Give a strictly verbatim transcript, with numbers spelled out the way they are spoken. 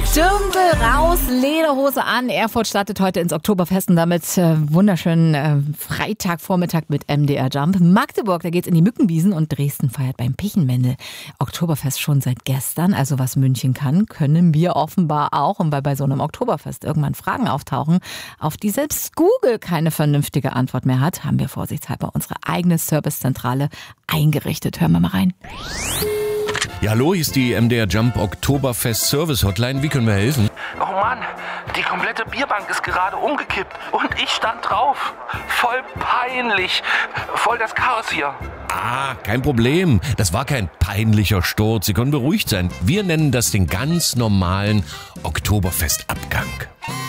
Stümpel raus, Lederhose an. Erfurt startet heute ins Oktoberfest und damit äh, wunderschönen äh, Freitagvormittag mit M D R Jump. Magdeburg, da geht's in die Mückenwiesen und Dresden feiert beim Pichenmendel Oktoberfest schon seit gestern. Also was München kann, können wir offenbar auch. Und weil bei so einem Oktoberfest irgendwann Fragen auftauchen, auf die selbst Google keine vernünftige Antwort mehr hat, haben wir vorsichtshalber unsere eigene Servicezentrale eingerichtet. Hören wir mal rein. Ja, hallo, hier ist die M D R Jump Oktoberfest Service Hotline. Wie können wir helfen? Oh Mann, die komplette Bierbank ist gerade umgekippt und ich stand drauf. Voll peinlich. Voll das Chaos hier. Ah, kein Problem. Das war kein peinlicher Sturz. Sie können beruhigt sein. Wir nennen das den ganz normalen Oktoberfestabgang.